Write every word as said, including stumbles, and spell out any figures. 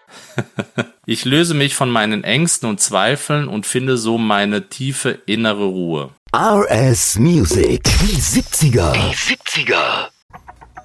Ich löse mich von meinen Ängsten und Zweifeln und finde so meine tiefe innere Ruhe. R S Music. Die siebziger. Die siebziger.